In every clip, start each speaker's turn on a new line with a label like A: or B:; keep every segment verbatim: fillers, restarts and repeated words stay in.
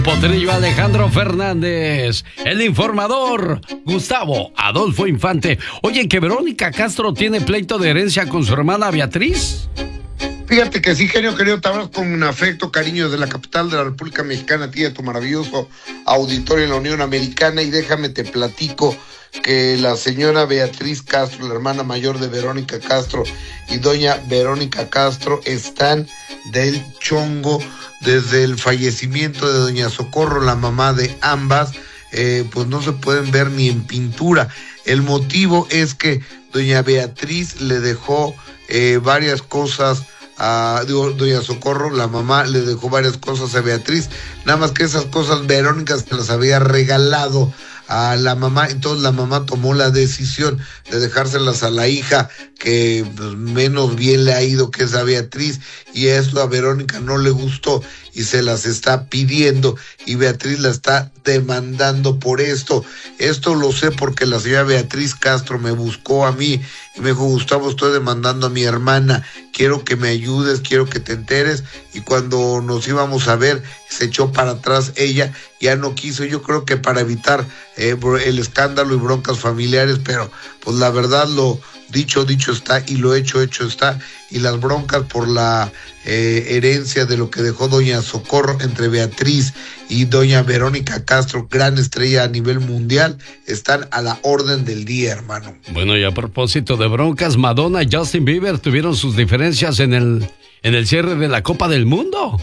A: Potrillo Alejandro Fernández, el informador Gustavo Adolfo Infante. Oye, que Verónica Castro tiene pleito de herencia con su hermana Beatriz.
B: Fíjate que sí, genio querido, te hablas con un afecto, cariño desde la capital de la República Mexicana, a ti y a tu maravilloso auditorio en la Unión Americana, y déjame te platico que la señora Beatriz Castro, la hermana mayor de Verónica Castro, y doña Verónica Castro están del chongo desde el fallecimiento de doña Socorro, la mamá de ambas. Eh, pues no se pueden ver ni en pintura. El motivo es que doña Beatriz le dejó eh, varias cosas a, digo, doña Socorro, la mamá, le dejó varias cosas a Beatriz, nada más que esas cosas Verónica se las había regalado a la mamá. Entonces la mamá tomó la decisión de dejárselas a la hija que pues, menos bien le ha ido, que es a Beatriz, y esto a Verónica no le gustó y se las está pidiendo, y Beatriz la está demandando por esto. Esto lo sé porque la señora Beatriz Castro me buscó a mí y me dijo: Gustavo, estoy demandando a mi hermana, quiero que me ayudes, quiero que te enteres. Y cuando nos íbamos a ver, se echó para atrás ella, ya no quiso. Yo creo que para evitar eh, el escándalo y broncas familiares, pero pues la verdad, lo dicho, dicho está, y lo hecho, hecho está. Y las broncas por la eh, herencia de lo que dejó doña Socorro entre Beatriz y doña Verónica Castro, gran estrella a nivel mundial, están a la orden del día, hermano.
A: Bueno, y a propósito de broncas, Madonna y Justin Bieber tuvieron sus diferencias en el, en el cierre de la Copa del Mundo.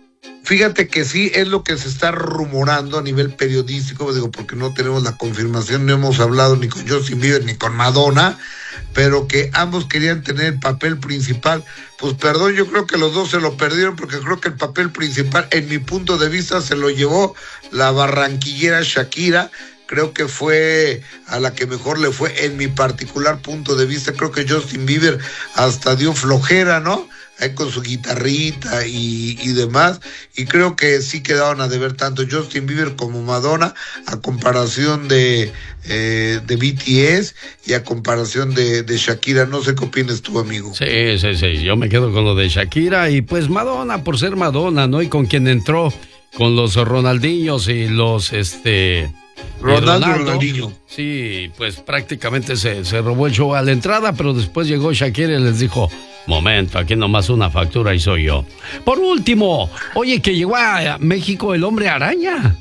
B: Fíjate que sí, es lo que se está rumorando a nivel periodístico, digo, porque no tenemos la confirmación, no hemos hablado ni con Justin Bieber ni con Madonna, pero que ambos querían tener el papel principal. Pues perdón, yo creo que los dos se lo perdieron, porque creo que el papel principal, en mi punto de vista, se lo llevó la barranquillera Shakira. Creo que fue a la que mejor le fue, en mi particular punto de vista. Creo que Justin Bieber hasta dio flojera, ¿no? Ahí con su guitarrita y, y demás, y creo que sí quedaron a deber tanto Justin Bieber como Madonna, a comparación de, eh, de B T S y a comparación de, de Shakira. No sé qué opinas tú, amigo.
A: Sí, sí, sí, yo me quedo con lo de Shakira, y pues Madonna por ser Madonna, ¿no? Y con quien entró con los Ronaldinhos y los, este...
B: Ronaldo, Ronaldo, Ronaldinho.
A: Sí, pues prácticamente se, se robó el show a la entrada, pero después llegó Shakira y les dijo: momento, aquí nomás una factura y soy yo. Por último, oye, que llegó a México el Hombre Araña.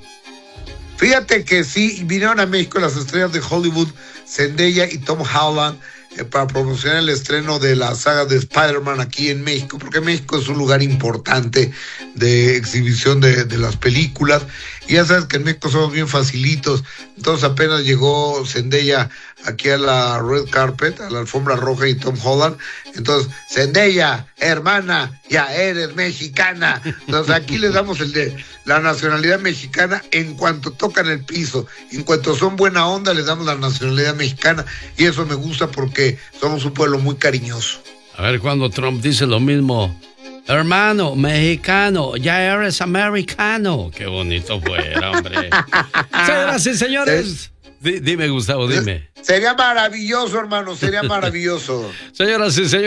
B: Fíjate que sí, vinieron a México las estrellas de Hollywood, Zendaya y Tom Holland, eh, para promocionar el estreno de la saga de Spider-Man aquí en México, porque México es un lugar importante de exhibición de, de las películas. Y ya sabes que en México somos bien facilitos. Entonces apenas llegó Zendaya aquí a la red carpet, a la alfombra roja, y Tom Holland. Entonces, Zendaya, hermana, ya eres mexicana. Entonces aquí les damos el de la nacionalidad mexicana en cuanto tocan el piso. En cuanto son buena onda, les damos la nacionalidad mexicana. Y eso me gusta porque somos un pueblo muy cariñoso.
A: A ver cuando Trump dice lo mismo: hermano, mexicano, ya eres americano. Qué bonito fuera, hombre. Señoras y señores. D- dime, Gustavo, dime.
B: Sería maravilloso, hermano, sería maravilloso.
A: Señoras y señores.